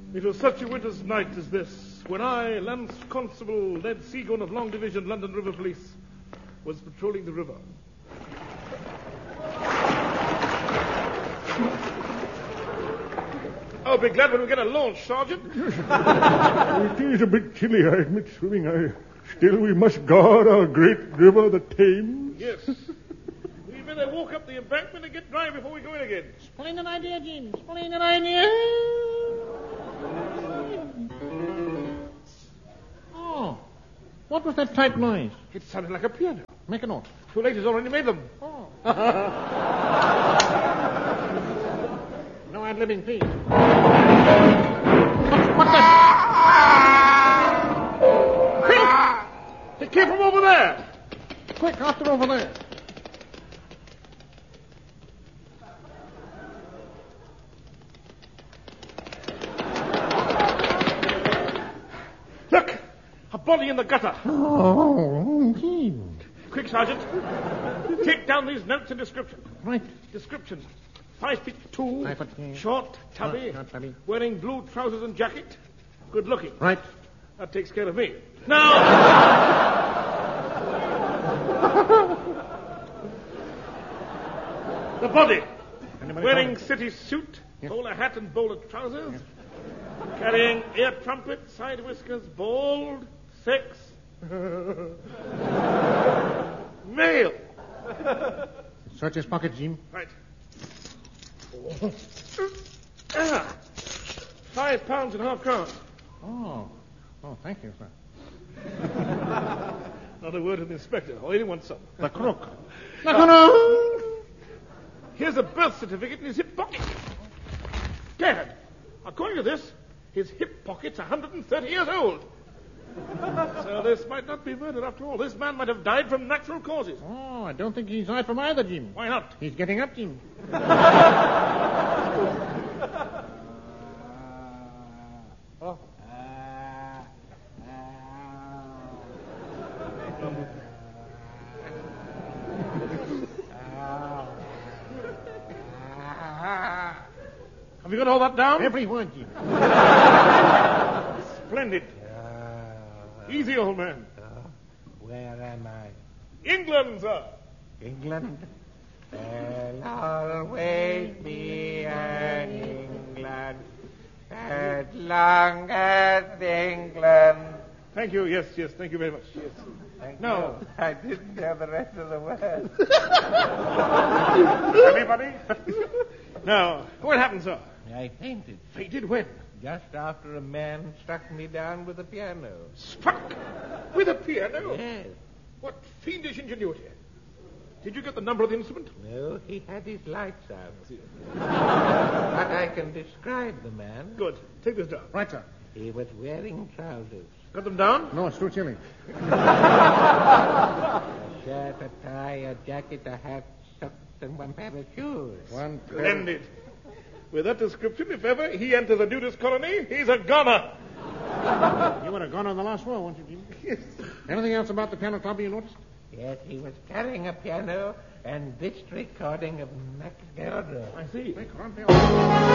It was such a winter's night as this, when I, Lance Constable Ned Seagoon of Long Division, London River Police, was patrolling the river. I'll be glad when we get a launch, Sergeant. It is a bit chilly, I admit, swimming. Still, we must guard our great river, the Thames. Yes. We better walk up the embankment and get dry before we go in again. Splendid idea, Jim. Splendid idea. Oh, what was that tight noise? It sounded like a piano. Make a note. Too late, he's already made them. Oh. No ad-libbing, please. What's that? Quick! It came from over there. Quick, after over there. Look! A body in the gutter. Oh, Jim. Quick, Sergeant. Take down these notes and description. Right. Description. 5'2", 5'2", short, tubby, short, tubby. wearing blue trousers and jacket, good looking. Right. That takes care of me. Now, the body, wearing city suit, Yes. bowler hat and bowler trousers, carrying ear trumpet, side whiskers, bald, sex, male. Search his pocket, Jim. Right. 5 pounds and half crowns. Oh, thank you, sir. Not a word to the inspector, or anyone some. The crook. No. Here's a birth certificate in his hip pocket. Dad, according to this, his hip pocket's 130 years old. So this might not be murder after all. This man might have died from natural causes. Oh, I don't think he's died from either, Jim. Why not? He's getting up, Jim. Have you got all that down? Every word, Jim. Splendid. Easy, old man. Where am I? England, sir. England? There'll always be an England as long as England. Thank you. Yes, thank you very much. Yes. Thank No. you. I didn't have the rest of the words. Anybody? Now, what happened, sir? I fainted Fainted when? just after a man struck me down with a piano. Struck with a piano? Yes. What fiendish ingenuity. Did you get the number of the instrument? No, he had his lights out. But I can describe the man. Good. Take this down. Right, sir. He was wearing trousers. Got them down? No, it's too chilly. A shirt, a tie, a jacket, a hat, socks, and one pair of shoes. One. Splendid. With that description, if ever he enters a nudist colony, he's a goner. You would have gone on the last row, weren't you, Jim? Yes. Anything else about the piano club you noticed? Yes, he was carrying a piano and this recording of Mac Garda. I see. Quick, run, Bill.